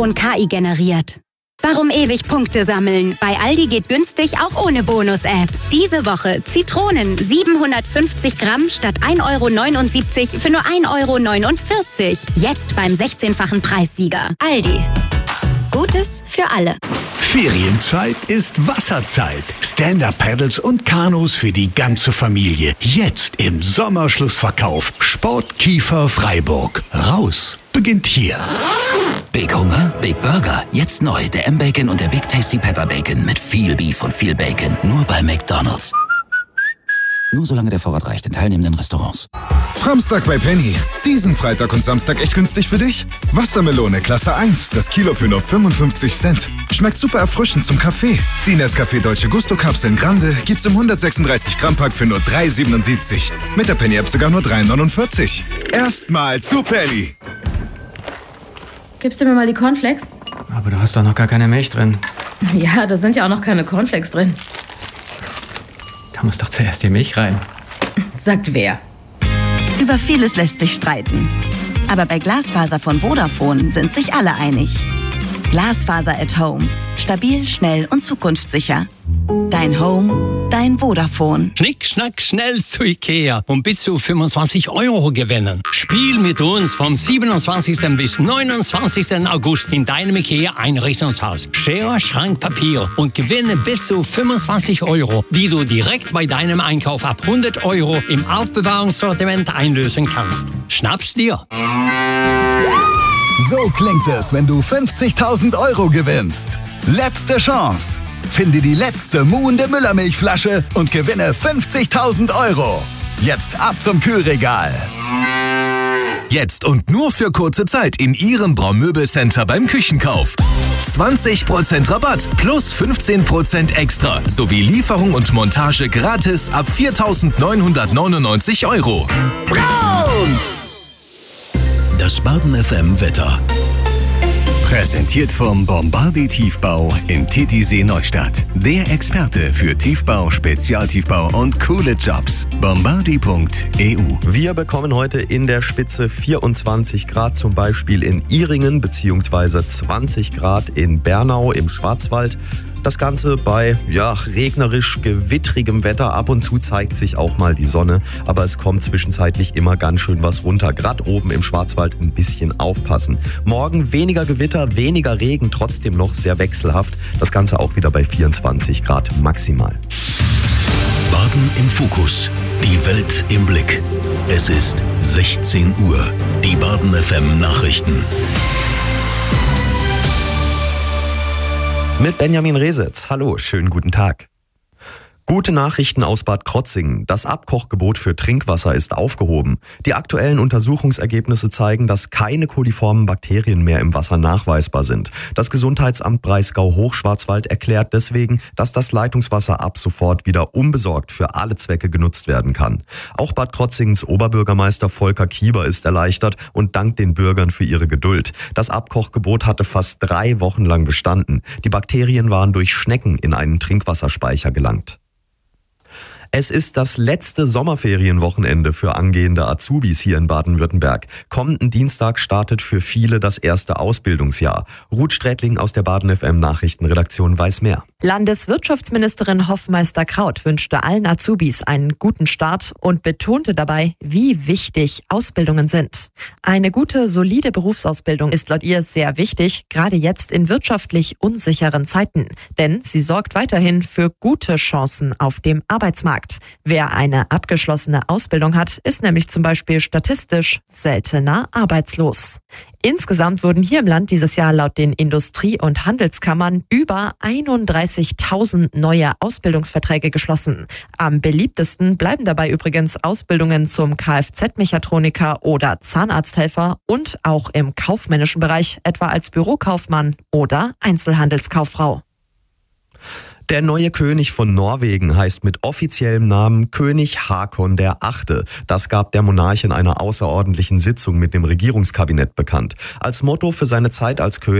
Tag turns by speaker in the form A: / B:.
A: und KI generiert. Warum ewig Punkte sammeln? Bei Aldi geht günstig auch ohne Bonus-App. Diese Woche Zitronen 750 Gramm statt 1,79 € für nur 1,49 €. Jetzt beim 16-fachen Preissieger. Aldi. Gutes für alle.
B: Ferienzeit ist Wasserzeit. Stand-Up-Paddles und Kanus für die ganze Familie. Jetzt im Sommerschlussverkauf. Sportkiefer Freiburg. Raus beginnt hier.
C: Big Hunger? Big Burger. Jetzt neu. Der M-Bacon und der Big Tasty Pepper Bacon mit viel Beef und viel Bacon. Nur bei McDonald's. Nur solange der Vorrat reicht in teilnehmenden Restaurants.
D: Framstag bei Penny. Diesen Freitag und Samstag echt günstig für dich? Wassermelone Klasse 1, das Kilo für nur 55 Cent. Schmeckt super erfrischend zum Kaffee. Die Nescafé Dolce Gusto Kapseln Grande gibt's im 136 Gramm Pack für nur 3,77. Mit der Penny App sogar nur 3,49. Erstmal zu Penny.
E: Gibst du mir mal die Cornflakes?
F: Aber du hast doch noch gar keine Milch drin.
E: Ja, da sind ja auch noch keine Cornflakes drin.
F: Da muss doch zuerst die Milch rein.
E: Sagt wer?
G: Über vieles lässt sich streiten. Aber bei Glasfaser von Vodafone sind sich alle einig. Glasfaser at Home. Stabil, schnell und zukunftssicher. Dein Home, dein Vodafone.
H: Schnick, schnack, schnell zu Ikea und bis zu 25 € gewinnen. Spiel mit uns vom 27. bis 29. August in deinem Ikea-Einrichtungshaus. Schere, Schrank, Papier und gewinne bis zu 25 €, die du direkt bei deinem Einkauf ab 100 € im Aufbewahrungssortiment einlösen kannst. Schnapp's dir!
I: So klingt es, wenn du 50.000 € gewinnst. Letzte Chance. Finde die letzte muhende Müllermilchflasche und gewinne 50.000 €. Jetzt ab zum Kühlregal.
J: Jetzt und nur für kurze Zeit in Ihrem Braumöbelcenter beim Küchenkauf. 20% Rabatt plus 15% extra sowie Lieferung und Montage gratis ab 4.999 €.
I: Braun!
B: Das Baden FM Wetter. Präsentiert vom Bombardier Tiefbau in Titisee Neustadt. Der Experte für Tiefbau, Spezialtiefbau und coole Jobs. Bombardier.eu.
K: Wir bekommen heute in der Spitze 24 Grad, zum Beispiel in Ihringen, beziehungsweise 20 Grad in Bernau im Schwarzwald. Das Ganze bei regnerisch gewittrigem Wetter. Ab und zu zeigt sich auch mal die Sonne, aber es kommt zwischenzeitlich immer ganz schön was runter. Gerade oben im Schwarzwald ein bisschen aufpassen. Morgen weniger Gewitter, weniger Regen, trotzdem noch sehr wechselhaft. Das Ganze auch wieder bei 24 Grad maximal.
B: Baden im Fokus. Die Welt im Blick. Es ist 16 Uhr. Die Baden FM Nachrichten.
K: Mit Benjamin Resitz. Hallo, schönen guten Tag. Gute Nachrichten aus Bad Krotzingen. Das Abkochgebot für Trinkwasser ist aufgehoben. Die aktuellen Untersuchungsergebnisse zeigen, dass keine koliformen Bakterien mehr im Wasser nachweisbar sind. Das Gesundheitsamt Breisgau-Hochschwarzwald erklärt deswegen, dass das Leitungswasser ab sofort wieder unbesorgt für alle Zwecke genutzt werden kann. Auch Bad Krotzingens Oberbürgermeister Volker Kieber ist erleichtert und dankt den Bürgern für ihre Geduld. Das Abkochgebot hatte fast 3 Wochen lang bestanden. Die Bakterien waren durch Schnecken in einen Trinkwasserspeicher gelangt. Es ist das letzte Sommerferienwochenende für angehende Azubis hier in Baden-Württemberg. Kommenden Dienstag startet für viele das erste Ausbildungsjahr. Ruth Strätling aus der Baden FM Nachrichtenredaktion weiß mehr.
L: Landeswirtschaftsministerin Hoffmeister-Kraut wünschte allen Azubis einen guten Start und betonte dabei, wie wichtig Ausbildungen sind. Eine gute, solide Berufsausbildung ist laut ihr sehr wichtig, gerade jetzt in wirtschaftlich unsicheren Zeiten. Denn sie sorgt weiterhin für gute Chancen auf dem Arbeitsmarkt. Wer eine abgeschlossene Ausbildung hat, ist nämlich zum Beispiel statistisch seltener arbeitslos. Insgesamt wurden hier im Land dieses Jahr laut den Industrie- und Handelskammern über 31.000 neue Ausbildungsverträge geschlossen. Am beliebtesten bleiben dabei übrigens Ausbildungen zum Kfz-Mechatroniker oder Zahnarzthelfer und auch im kaufmännischen Bereich, etwa als Bürokaufmann oder Einzelhandelskauffrau.
K: Der neue König von Norwegen heißt mit offiziellem Namen König Haakon VIII. Das gab der Monarch in einer außerordentlichen Sitzung mit dem Regierungskabinett bekannt. Als Motto für seine Zeit als König